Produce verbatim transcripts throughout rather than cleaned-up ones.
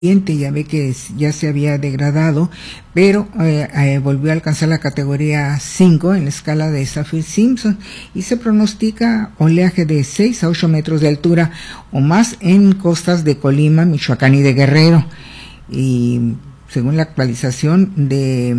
ya ve que ya se había degradado, pero eh, eh, volvió a alcanzar la categoría cinco en la escala de Saffir-Simpson y se pronostica oleaje de seis a ocho metros de altura o más en costas de Colima, Michoacán y de Guerrero. Y según la actualización de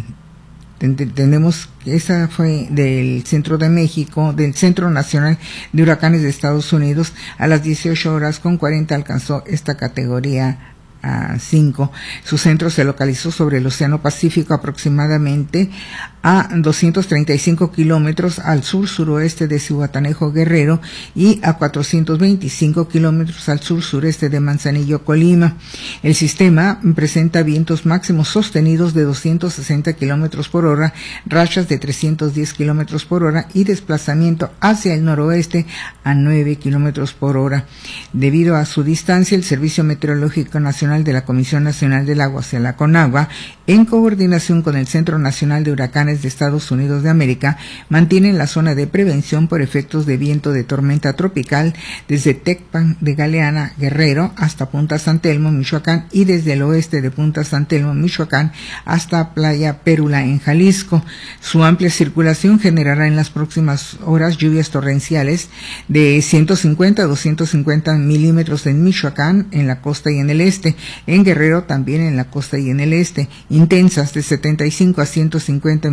tenemos que esa fue del Centro de México, del Centro Nacional de Huracanes de Estados Unidos, a las dieciocho horas con cuarenta alcanzó esta categoría a cinco. Su centro se localizó sobre el Océano Pacífico, aproximadamente a doscientos treinta y cinco kilómetros al sur-suroeste de Zihuatanejo, Guerrero, y a cuatrocientos veinticinco kilómetros al sur-sureste de Manzanillo, Colima. El sistema presenta vientos máximos sostenidos de doscientos sesenta kilómetros por hora, rachas de trescientos diez kilómetros por hora y desplazamiento hacia el noroeste a nueve kilómetros por hora. Debido a su distancia, el Servicio Meteorológico Nacional de la Comisión Nacional del Agua, o sea, la CONAGUA, en coordinación con el Centro Nacional de Huracanes de Estados Unidos de América, mantienen la zona de prevención por efectos de viento de tormenta tropical desde Tecpan de Galeana, Guerrero, hasta Punta San Telmo, Michoacán, y desde el oeste de Punta San Telmo, Michoacán, hasta Playa Pérula, en Jalisco. Su amplia circulación generará en las próximas horas lluvias torrenciales de ciento cincuenta a doscientos cincuenta milímetros en Michoacán, en la costa y en el este, en Guerrero también en la costa y en el este, intensas de setenta y cinco a ciento cincuenta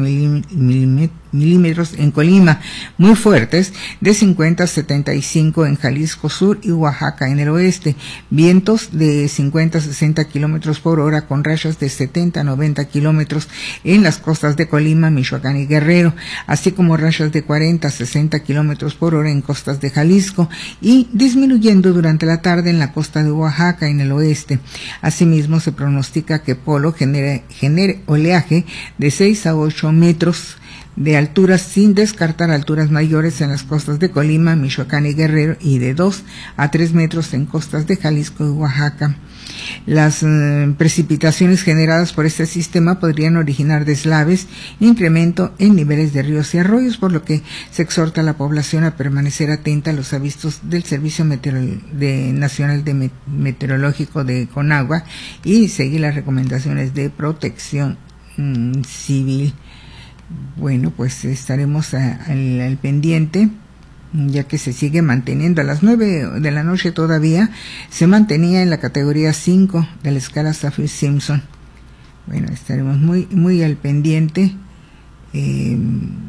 milímetros en Colima, muy fuertes de cincuenta a setenta y cinco en Jalisco Sur y Oaxaca en el oeste, vientos de cincuenta a sesenta kilómetros por hora con rachas de setenta a noventa kilómetros en las costas de Colima, Michoacán y Guerrero, así como rachas de cuarenta a sesenta kilómetros por hora en costas de Jalisco y disminuyendo durante la tarde en la costa de Oaxaca en el oeste. Asimismo, se pronostica que Polo genere, genere oleaje de seis a ocho metros de altura, sin descartar alturas mayores en las costas de Colima, Michoacán y Guerrero, y de dos a tres metros en costas de Jalisco y Oaxaca. Las eh, precipitaciones generadas por este sistema podrían originar deslaves, incremento en niveles de ríos y arroyos, por lo que se exhorta a la población a permanecer atenta a los avisos del Servicio Meteorol- de Nacional de Met- Meteorológico de CONAGUA y seguir las recomendaciones de protección mmm, civil. Bueno, pues estaremos a, al, al pendiente, ya que se sigue manteniendo. A las nueve de la noche todavía se mantenía en la categoría cinco de la escala Saffir-Simpson. Bueno, estaremos muy muy al pendiente eh,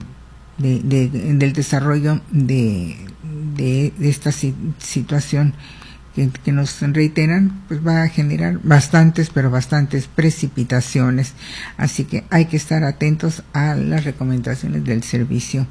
de, de, del desarrollo de, de, de esta situación que, que nos reiteran, pues va a generar bastantes, pero bastantes precipitaciones. Así que hay que estar atentos a las recomendaciones del servicio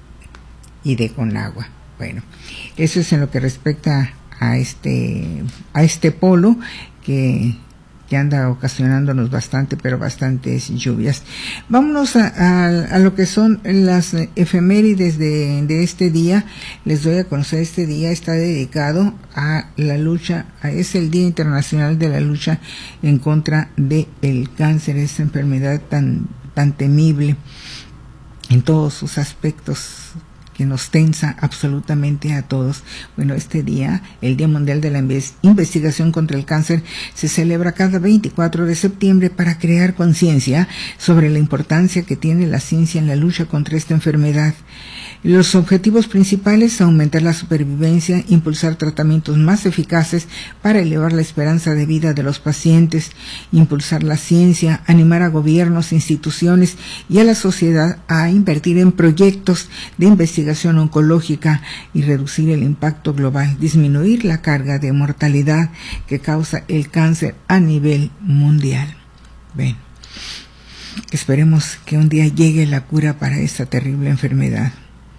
y de CONAGUA. Bueno, eso es en lo que respecta a este a este polo que, que anda ocasionándonos bastante, pero bastantes lluvias. Vámonos a, a, a lo que son las efemérides de, de este día. Les doy a conocer, este día está dedicado a la lucha, a, es el Día Internacional de la Lucha en contra del cáncer, esa enfermedad tan, tan temible en todos sus aspectos, que nos tensa absolutamente a todos. Bueno, este día, el Día Mundial de la Investigación contra el Cáncer, se celebra cada veinticuatro de septiembre para crear conciencia sobre la importancia que tiene la ciencia en la lucha contra esta enfermedad. Los objetivos principales: aumentar la supervivencia, impulsar tratamientos más eficaces para elevar la esperanza de vida de los pacientes, impulsar la ciencia, animar a gobiernos, instituciones y a la sociedad a invertir en proyectos de investigación oncológica y reducir el impacto global, disminuir la carga de mortalidad que causa el cáncer a nivel mundial. Bien, esperemos que un día llegue la cura para esta terrible enfermedad.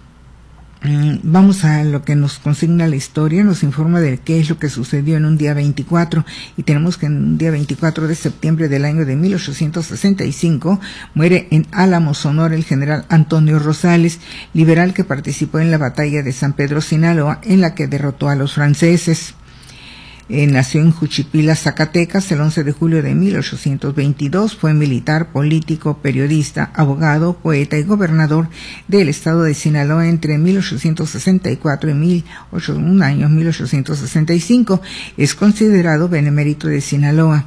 Vamos a lo que nos consigna la historia, nos informa de qué es lo que sucedió en un día veinticuatro, y tenemos que en un día veinticuatro de septiembre del año de mil ochocientos sesenta y cinco muere en Álamo, Sonora, el general Antonio Rosales, liberal que participó en la batalla de San Pedro Sinaloa, en la que derrotó a los franceses. Eh, nació en Juchipila, Zacatecas, el once de julio de mil ochocientos veintidós. Fue militar, político, periodista, abogado, poeta y gobernador del estado de Sinaloa entre mil ochocientos sesenta y cuatro y mil ochocientos, un año mil ochocientos sesenta y cinco. Es considerado benemérito de Sinaloa.